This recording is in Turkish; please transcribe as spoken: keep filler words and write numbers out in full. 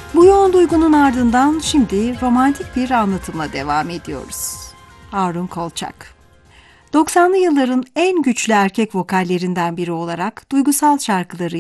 Bu yoğun duygunun ardından şimdi romantik bir anlatımla devam ediyoruz. Harun Kolçak. doksanlı yılların en güçlü erkek vokallerinden biri olarak duygusal şarkıları